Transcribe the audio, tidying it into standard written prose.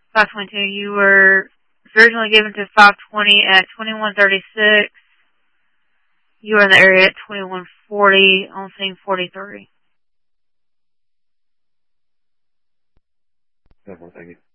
522. You were originally given to 520 at 2136. You were in the area at 2140, on scene 43. Thank you.